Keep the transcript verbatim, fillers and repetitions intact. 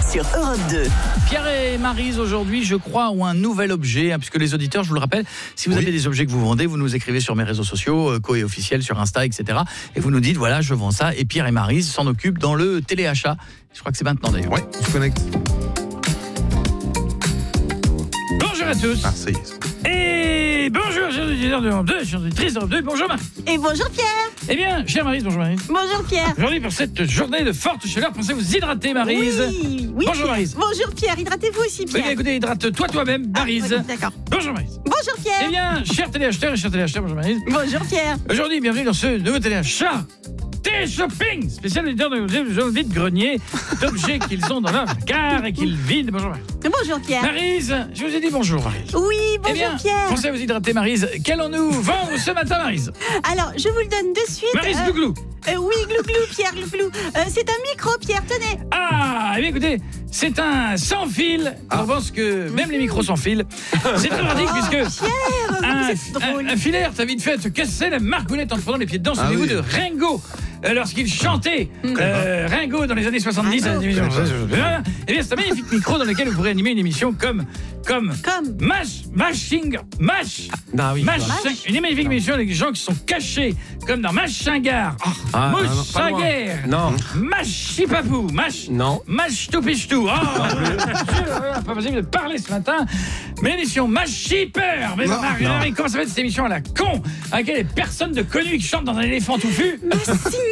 sur Europe deux. Pierre et Maryse, aujourd'hui, je crois, ont un nouvel objet, hein, puisque les auditeurs, je vous le rappelle, si vous oui. avez des objets que vous vendez, vous nous écrivez sur mes réseaux sociaux, euh, Coé officiel, sur Insta, et cetera. Et vous nous dites, voilà, je vends ça. Et Pierre et Maryse s'en occupent dans le téléachat. Je crois que c'est maintenant, d'ailleurs. Ouais, je connecte. Bonjour à tous. Ah, ça y est. Et bonjour, chers auditeurs de Europe deux, chers auditrices d'Europe deux. Bonjour, Maryse. Et bonjour Pierre. Eh bien, chère Maryse, bonjour Maryse. Bonjour Pierre. Aujourd'hui, pour cette journée de forte chaleur, pensez vous hydrater, Maryse. Oui, oui. Bonjour, Pierre. Maryse. Bonjour Pierre, hydratez-vous aussi Eh Pierre. bien, écoutez, hydrate-toi toi-même, Maryse. Ah, oui, d'accord. Bonjour, Maryse. Bonjour Pierre. Eh bien, chers téléacheteurs et chers téléacheteurs, bonjour Maryse. Bonjour Pierre. Aujourd'hui, bienvenue dans ce nouveau téléachat. Télé-shopping, spécial auditeur de vide grenier d'objets qu'ils ont dans leur placard et qu'ils vident. Bonjour Maryse. Bonjour Pierre. Maryse, je vous ai dit bonjour Maryse. Oui, bonjour Eh bien, Pierre. pensez à vous hydrater Maryse. Qu'allons-nous vendre ce matin Maryse? Alors, je vous le donne de suite. Maryse euh, Glouglou. euh, Oui, glouglou Pierre, glouglou. Euh, c'est un micro Pierre, tenez. Ah, eh bien écoutez, c'est un sans fil. Ah. On pense que même les micros sans fil. C'est très pratique Oh, puisque Pierre, un, vous êtes drôle. un, un filaire t'a vite fait te casser la margoulette en te prenant les pieds dedans. Ah Souvenez-vous oui. de Ringo euh, lorsqu'il chantait euh, Ringo dans les années soixante-dix à la Ringo. télévision. Eh bien, c'est un magnifique micro dans lequel vous pourrez animer une émission comme comme Comme. Mash Mashing Mash. Ah oui. Mash, Mash. une magnifique émission avec des gens qui sont cachés comme dans Mash Chingar, oh, Ah, Mouche ah, non, pas loin. Saguerre, Non. Mash Chipapou, Mash Non. Mash Toupichtou. Oh, pas possible de parler ce matin. Mais l'émission Mash Shipper. Mais Non, Marie, non. Marie, comment ça va être cette émission à la con, à laquelle il y a personne de connu qui chante dans un éléphant touffu? Mais si.